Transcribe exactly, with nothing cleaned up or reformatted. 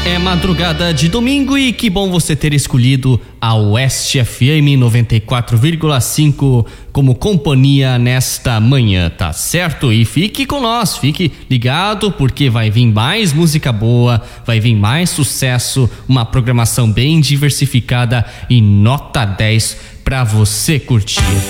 É madrugada de domingo e que bom você ter escolhido a Oeste F M noventa e quatro vírgula cinco como companhia nesta manhã, tá certo? E fique com nós, fique ligado porque vai vir mais música boa, vai vir mais sucesso, uma programação bem diversificada e nota dez pra você curtir.